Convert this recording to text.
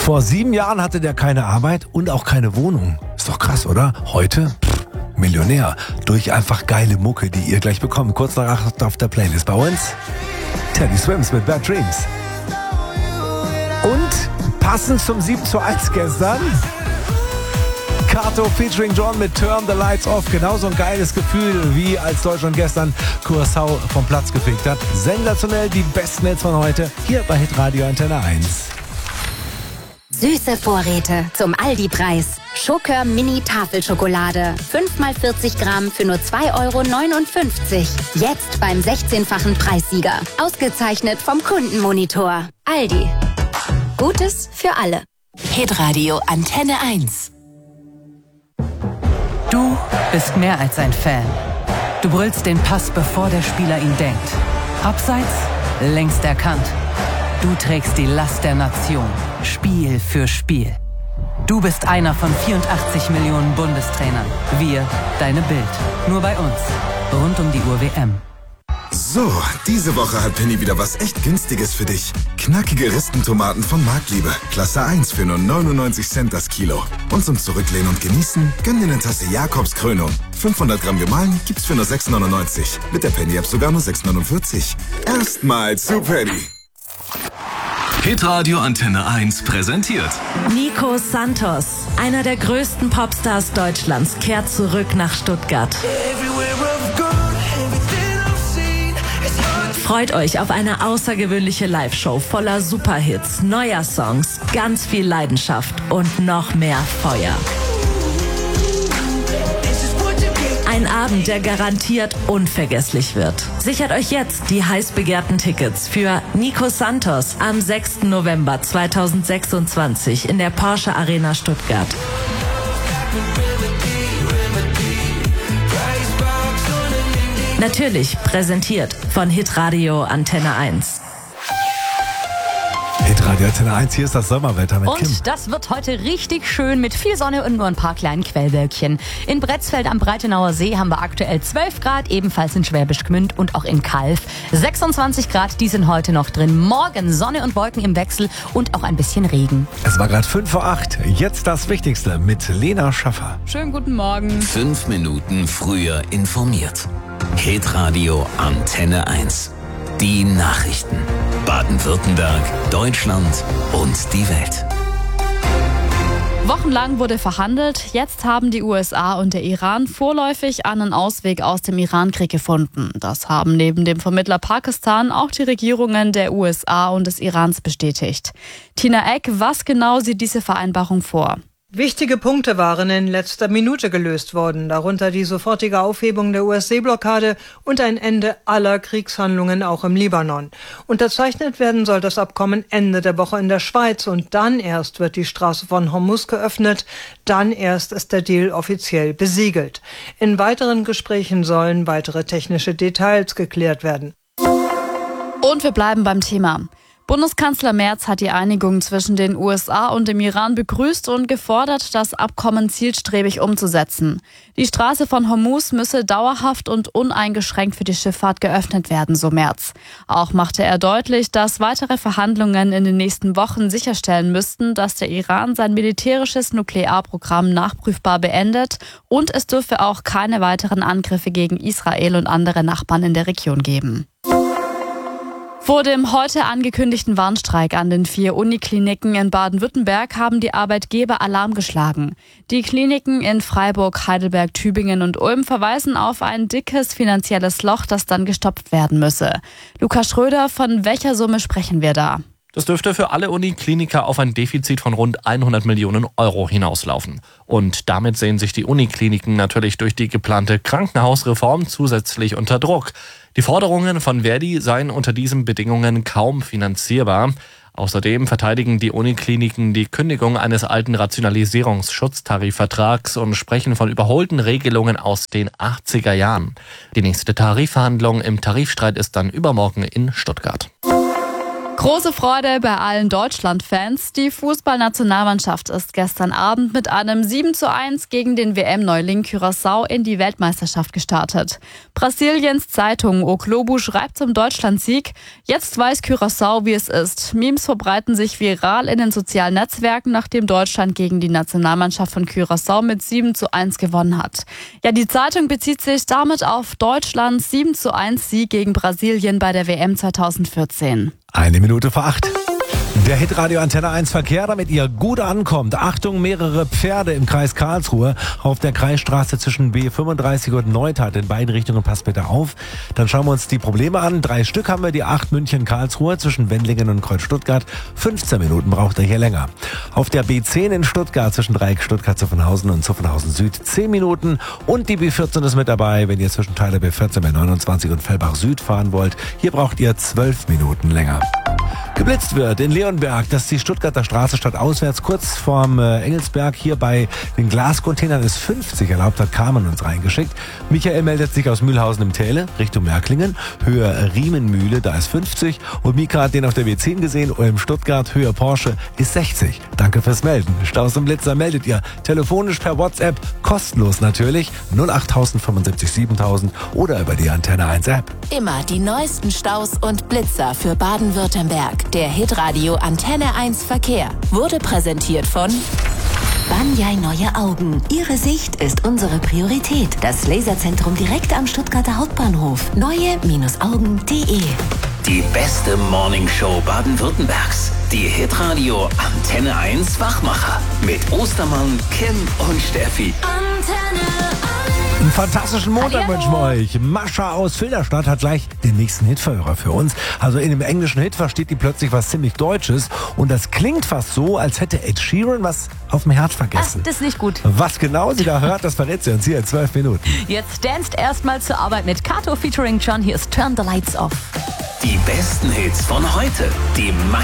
Vor 7 Jahren hatte der keine Arbeit und auch keine Wohnung. Ist doch krass, oder? Heute? Millionär. Durch einfach geile Mucke, die ihr gleich bekommt. Kurz nach 8 auf der Playlist bei uns. Teddy Swims mit Bad Dreams. Und passend zum 7:1 gestern, Kato featuring John mit Turn the Lights Off. Genauso ein geiles Gefühl, wie als Deutschland gestern Curaçao vom Platz gefegt hat. Sensationell, die besten Hits von heute, hier bei Hitradio Antenne 1. Süße Vorräte zum Aldi-Preis. Schokör Mini Tafelschokolade. 5x40 Gramm für nur 2,59 €. Jetzt beim 16-fachen Preissieger. Ausgezeichnet vom Kundenmonitor. Aldi. Gutes für alle. Hitradio Antenne 1. Du bist mehr als ein Fan. Du brüllst den Pass, bevor der Spieler ihn denkt. Abseits, längst erkannt. Du trägst die Last der Nation, Spiel für Spiel. Du bist einer von 84 Millionen Bundestrainern. Wir, deine Bild. Nur bei uns. Rund um die Uhr WM. So, diese Woche hat Penny wieder was echt Günstiges für dich. Knackige Ristentomaten von Marktliebe. Klasse 1 für nur 99 Cent das Kilo. Und zum Zurücklehnen und Genießen, gönn dir eine Tasse Jakobs Krönung. 500 Gramm gemahlen gibt's für nur 6,99. Mit der Penny-App sogar nur 6,49. Erstmals zu Penny. Hitradio Antenne 1 präsentiert Nico Santos, einer der größten Popstars Deutschlands, kehrt zurück nach Stuttgart. Freut euch auf eine außergewöhnliche Live-Show voller Superhits, neuer Songs, ganz viel Leidenschaft und noch mehr Feuer. Ein Abend, der garantiert unvergesslich wird. Sichert euch jetzt die heiß begehrten Tickets für Nico Santos am 6. November 2026 in der Porsche Arena Stuttgart. Natürlich präsentiert von Hitradio Antenne 1. Hitradio Antenne 1, hier ist das Sommerwetter mit Kim. Und das wird heute richtig schön mit viel Sonne und nur ein paar kleinen Quellwölkchen. In Bretzfeld am Breitenauer See haben wir aktuell 12 Grad, ebenfalls in Schwäbisch Gmünd und auch in Calw. 26 Grad, die sind heute noch drin. Morgen Sonne und Wolken im Wechsel und auch ein bisschen Regen. Es war gerade 5 vor 8. Jetzt das Wichtigste mit Lena Schaffer. Schönen guten Morgen. 5 Minuten früher informiert. Hitradio Antenne 1. Die Nachrichten. Baden-Württemberg, Deutschland und die Welt. Wochenlang wurde verhandelt. Jetzt haben die USA und der Iran vorläufig einen Ausweg aus dem Irankrieg gefunden. Das haben neben dem Vermittler Pakistan auch die Regierungen der USA und des Irans bestätigt. Tina Eck, was genau sieht diese Vereinbarung vor? Wichtige Punkte waren in letzter Minute gelöst worden, darunter die sofortige Aufhebung der US-Seeblockade und ein Ende aller Kriegshandlungen auch im Libanon. Unterzeichnet werden soll das Abkommen Ende der Woche in der Schweiz und dann erst wird die Straße von Hormuz geöffnet, dann erst ist der Deal offiziell besiegelt. In weiteren Gesprächen sollen weitere technische Details geklärt werden. Und wir bleiben beim Thema. Bundeskanzler Merz hat die Einigung zwischen den USA und dem Iran begrüßt und gefordert, das Abkommen zielstrebig umzusetzen. Die Straße von Hormuz müsse dauerhaft und uneingeschränkt für die Schifffahrt geöffnet werden, so Merz. Auch machte er deutlich, dass weitere Verhandlungen in den nächsten Wochen sicherstellen müssten, dass der Iran sein militärisches Nuklearprogramm nachprüfbar beendet und es dürfe auch keine weiteren Angriffe gegen Israel und andere Nachbarn in der Region geben. Vor dem heute angekündigten Warnstreik an den 4 Unikliniken in Baden-Württemberg haben die Arbeitgeber Alarm geschlagen. Die Kliniken in Freiburg, Heidelberg, Tübingen und Ulm verweisen auf ein dickes finanzielles Loch, das dann gestopft werden müsse. Lukas Schröder, von welcher Summe sprechen wir da? Das dürfte für alle Unikliniker auf ein Defizit von rund 100 Millionen Euro hinauslaufen. Und damit sehen sich die Unikliniken natürlich durch die geplante Krankenhausreform zusätzlich unter Druck. Die Forderungen von Verdi seien unter diesen Bedingungen kaum finanzierbar. Außerdem verteidigen die Unikliniken die Kündigung eines alten Rationalisierungsschutztarifvertrags und sprechen von überholten Regelungen aus den 80er Jahren. Die nächste Tarifverhandlung im Tarifstreit ist dann übermorgen in Stuttgart. Große Freude bei allen Deutschland-Fans. Die Fußballnationalmannschaft ist gestern Abend mit einem 7:1 gegen den WM-Neuling Curaçao in die Weltmeisterschaft gestartet. Brasiliens Zeitung O Globo schreibt zum Deutschlandsieg: Jetzt weiß Curaçao, wie es ist. Memes verbreiten sich viral in den sozialen Netzwerken, nachdem Deutschland gegen die Nationalmannschaft von Curaçao mit 7:1 gewonnen hat. Ja, die Zeitung bezieht sich damit auf Deutschlands 7:1 Sieg gegen Brasilien bei der WM 2014. 7:01. Der Hitradio Antenne 1 Verkehr, damit ihr gut ankommt. Achtung, mehrere Pferde im Kreis Karlsruhe auf der Kreisstraße zwischen B35 und Neustadt. In beiden Richtungen, passt bitte auf. Dann schauen wir uns die Probleme an. 3 Stück haben wir, die 8 München-Karlsruhe zwischen Wendlingen und Kreuz-Stuttgart. 15 Minuten braucht er hier länger. Auf der B10 in Stuttgart zwischen Dreieck Stuttgart-Zuffenhausen und Zuffenhausen-Süd 10 Minuten. Und die B14 ist mit dabei, wenn ihr zwischen Teile B14, B29 und Fellbach-Süd fahren wollt. Hier braucht ihr 12 Minuten länger. Geblitzt wird in Leonberg, das ist die Stuttgarter Straße stadtauswärts, kurz vorm Engelsberg. Hier bei den Glascontainern ist 50 erlaubt, hat Carmen uns reingeschickt. Michael meldet sich aus Mühlhausen im Täle, Richtung Märklingen. Höhe Riemenmühle, da ist 50. Und Mika hat den auf der W10 gesehen, Ulm Stuttgart, Höhe Porsche ist 60. Danke fürs Melden. Staus und Blitzer meldet ihr telefonisch per WhatsApp, kostenlos natürlich, 08000 75 7000 oder über die Antenne 1 App. Immer die neuesten Staus und Blitzer für Baden-Württemberg. Der Hitradio Antenne 1 Verkehr wurde präsentiert von Banyai Neue Augen. Ihre Sicht ist unsere Priorität. Das Laserzentrum direkt am Stuttgarter Hauptbahnhof. Neue-Augen.de. Die beste Morningshow Baden-Württembergs. Die Hitradio Antenne 1 Wachmacher. Mit Ostermann, Kim und Steffi. Einen fantastischen Montag wünschen wir euch. Mascha aus Filderstadt hat gleich den nächsten Hitverhörer für uns. Also in dem englischen Hit versteht die plötzlich was ziemlich Deutsches. Und das klingt fast so, als hätte Ed Sheeran was auf dem Herz vergessen. Das ist nicht gut. Was genau sie da hört, das verrät sie uns hier in 12 Minuten. Jetzt danst erstmal zur Arbeit mit Kato featuring John. Hier ist Turn the Lights Off. Die besten Hits von heute. Die